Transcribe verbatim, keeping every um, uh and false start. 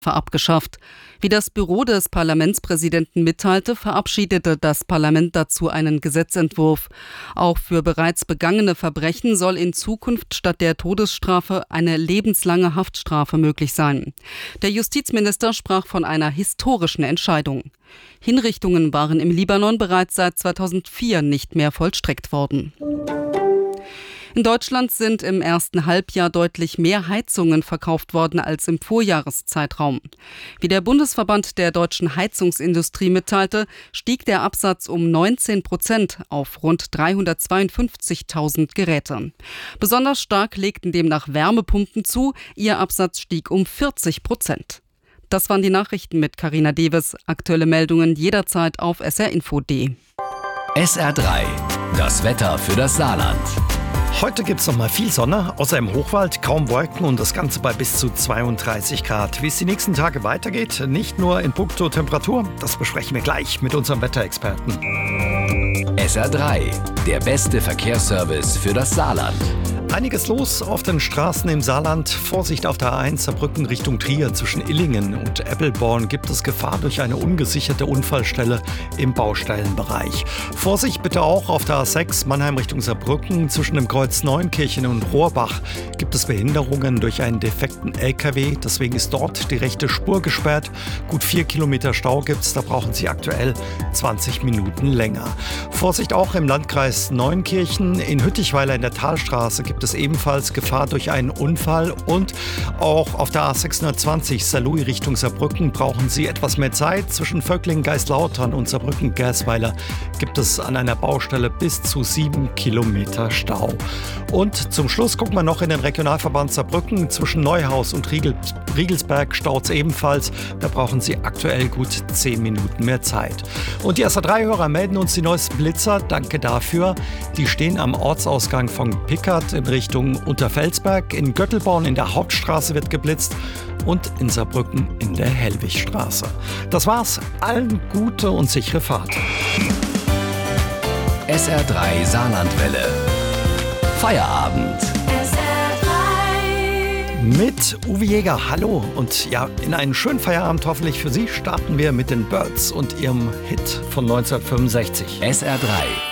abgeschafft. Wie das Büro des Parlamentspräsidenten mitteilte, verabschiedete das Parlament dazu einen Gesetzentwurf. Auch für bereits begangene Verbrechen soll in Zukunft statt der Todesstrafe eine lebenslange Haftstrafe möglich sein. Der Justizminister sprach von einer historischen Entscheidung. Hinrichtungen waren im Libanon bereits seit zweitausendvier nicht mehr vollstreckt worden. In Deutschland sind im ersten Halbjahr deutlich mehr Heizungen verkauft worden als im Vorjahreszeitraum. Wie der Bundesverband der deutschen Heizungsindustrie mitteilte, stieg der Absatz um neunzehn Prozent auf rund dreihundertzweiundfünfzigtausend Geräte. Besonders stark legten demnach Wärmepumpen zu, ihr Absatz stieg um vierzig Prozent. Das waren die Nachrichten mit Carina Deves. Aktuelle Meldungen jederzeit auf s r info punkt d e. S R drei, das Wetter für das Saarland. Heute gibt es noch mal viel Sonne, außer im Hochwald, kaum Wolken und das Ganze bei bis zu zweiunddreißig Grad. Wie es die nächsten Tage weitergeht, nicht nur in puncto Temperatur, das besprechen wir gleich mit unserem Wetterexperten. S R drei, der beste Verkehrsservice für das Saarland. Einiges los auf den Straßen im Saarland. Vorsicht auf der A eins Saarbrücken Richtung Trier. Zwischen Illingen und Eppelborn gibt es Gefahr durch eine ungesicherte Unfallstelle im Baustellenbereich. Vorsicht bitte auch auf der A sechs Mannheim Richtung Saarbrücken. Zwischen dem Kreuz Neunkirchen und Rohrbach gibt es Behinderungen durch einen defekten L K W. Deswegen ist dort die rechte Spur gesperrt. Gut vier Kilometer Stau gibt es. Da brauchen Sie aktuell zwanzig Minuten länger. Vorsicht auch im Landkreis Neunkirchen. In Hüttichweiler in der Talstraße gibt es ebenfalls Gefahr durch einen Unfall und auch auf der A sechshundertzwanzig Saarlouis Richtung Saarbrücken brauchen Sie etwas mehr Zeit. Zwischen Völklingen-Geislautern und Saarbrücken-Gersweiler gibt es an einer Baustelle bis zu sieben Kilometer Stau. Und zum Schluss gucken wir noch in den Regionalverband Saarbrücken. Zwischen Neuhaus und Riegel, Riegelsberg staut es ebenfalls. Da brauchen Sie aktuell gut zehn Minuten mehr Zeit. Und die S R drei Hörer melden uns die neuesten Blitzer. Danke dafür. Die stehen am Ortsausgang von Pickert in Richtung Unterfelsberg. In Göttelborn in der Hauptstraße wird geblitzt und in Saarbrücken in der Hellwigstraße. Das war's. Allen gute und sichere Fahrt. S R drei Saarlandwelle. Feierabend. S R drei. Mit Uwe Jäger, hallo. Und ja, in einen schönen Feierabend hoffentlich für Sie starten wir mit den Birds und ihrem Hit von neunzehnhundertfünfundsechzig. S R drei.